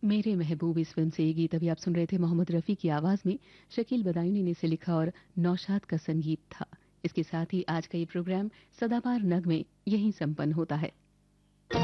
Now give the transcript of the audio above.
मेरे महबूब इस फिल्म से ये गीत अभी आप सुन रहे थे मोहम्मद रफ़ी की आवाज में। शकील बदायूनी ने इसे लिखा और नौशाद का संगीत था। इसके साथ ही आज का ये प्रोग्राम सदाबहार नग में यहीं संपन्न होता है।